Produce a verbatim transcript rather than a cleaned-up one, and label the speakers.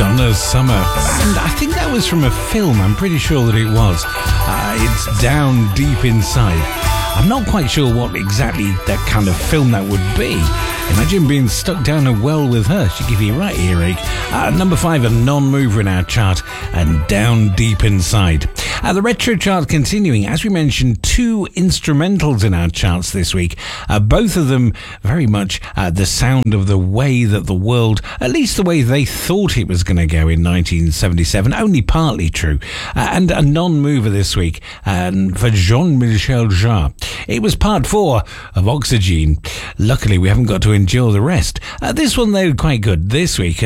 Speaker 1: Donna's Summer. And I think that was from a film, I'm pretty sure that it was. Uh, it's Down Deep Inside. I'm not quite sure what exactly that kind of film that would be. Imagine being stuck down a well with her. She'd give you a right earache. Uh, number five, a non-mover in our chart, and Down Deep Inside. Uh, the retro chart continuing. As we mentioned, two instrumentals in our charts this week. Uh, both of them very much uh, the sound of the way that the world, at least the way they thought it was going to go in nineteen seventy-seven, only partly true. Uh, and a non-mover this week um, for Jean-Michel Jarre. It was part four of Oxygen. Luckily, we haven't got to endure the rest. Uh, this one, though, quite good this week.